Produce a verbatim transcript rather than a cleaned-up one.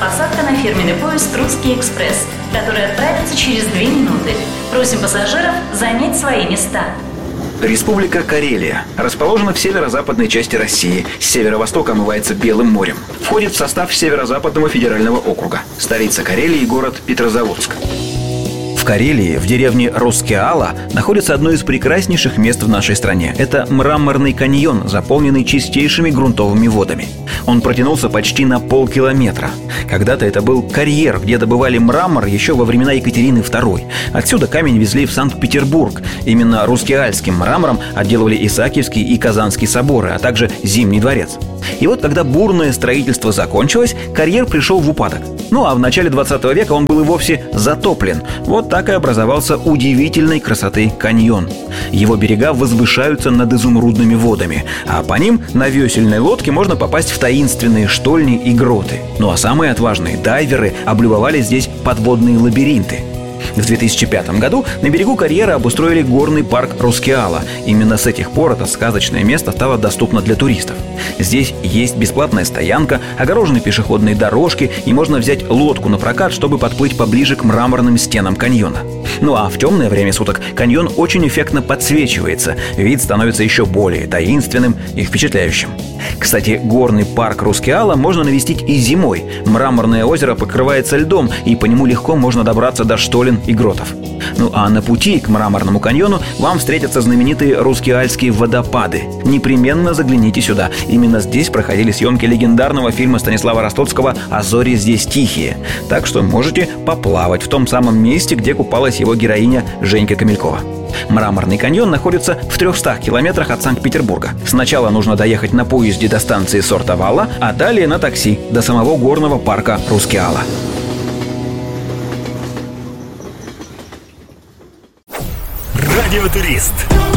посадка на фирменный поезд «Русский экспресс», который отправится через две минуты. Просим пассажиров занять свои места. Республика Карелия расположена в северо-западной части России. С северо-востока омывается Белым морем. Входит в состав Северо-западного федерального округа. Столица Карелии – город Петрозаводск. В Карелии, в деревне Роскеала, находится одно из прекраснейших мест в нашей стране. Это Мраморный каньон, заполненный чистейшими грунтовыми водами. Он протянулся почти на полкилометра. Когда-то это был карьер, где добывали мрамор еще во времена Екатерины второй. Отсюда камень везли в Санкт-Петербург. Именно рускеальским мрамором отделывали Исаакиевский и Казанский соборы, а также Зимний дворец. И вот когда бурное строительство закончилось, карьер пришел в упадок. Ну а в начале двадцатого века он был и вовсе затоплен. Вот так и образовался удивительной красоты каньон. Его берега возвышаются над изумрудными водами, а по ним на весельной лодке можно попасть в таинственные штольни и гроты. Ну а самые отважные дайверы облюбовали здесь подводные лабиринты. В две тысячи пятом году на берегу карьера обустроили горный парк Роскеала. Именно с этих пор это сказочное место стало доступно для туристов. Здесь есть бесплатная стоянка, огорожены пешеходные дорожки, и можно взять лодку на прокат, чтобы подплыть поближе к мраморным стенам каньона. Ну а в темное время суток каньон очень эффектно подсвечивается. Вид становится еще более таинственным и впечатляющим. Кстати, горный парк Роскеала можно навестить и зимой. Мраморное озеро покрывается льдом, и по нему легко можно добраться до штолен и гротов. Ну а на пути к Мраморному каньону вам встретятся знаменитые рускеальские водопады. Непременно загляните сюда. Именно здесь проходили съемки легендарного фильма Станислава Ростоцкого «А зори здесь тихие». Так что можете поплавать в том самом месте, где купалась его героиня Женька Камелькова. Мраморный каньон находится в трехстах километрах от Санкт-Петербурга. Сначала нужно доехать на поезде до станции Сортавалла, а далее на такси до самого горного парка Роскеала. Радиотурист.